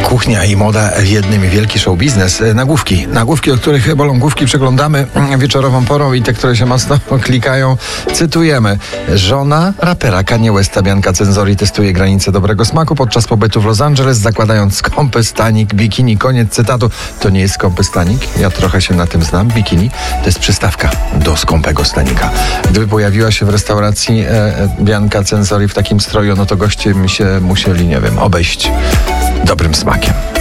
Kuchnia i moda w jednym, wielki show biznes. Nagłówki, o których bolą główki, przeglądamy wieczorową porą i te, które się mocno klikają. Cytujemy. Żona rapera Kanye Westa, Bianca Censori, testuje granice dobrego smaku podczas pobytu w Los Angeles, zakładając skąpy stanik bikini. Koniec cytatu. To nie jest skąpy stanik. Ja trochę się na tym znam. Bikini to jest przystawka do skąpego stanika. Gdyby pojawiła się w restauracji Bianca Censori w takim stroju, no to goście mi się musieli, nie wiem, obejść dobrym smakiem.